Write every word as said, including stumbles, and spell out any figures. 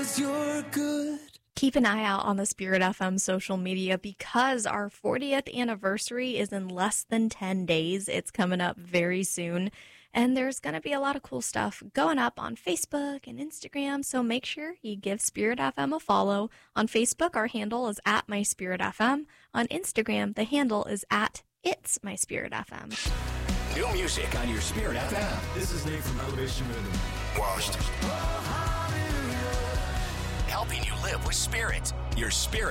'cause you're good. Keep an eye out on the Spirit F M social media because our fortieth anniversary is in less than ten days. It's coming up very soon. And there's going to be a lot of cool stuff going up on Facebook and Instagram. So make sure you give Spirit F M a follow. On Facebook, our handle is at My Spirit F M. On Instagram, the handle is at It's My Spirit F M. New music on your Spirit F M. This is Nate from Elevation Rhythm. Washed. Helping you live with spirit. Your spirit.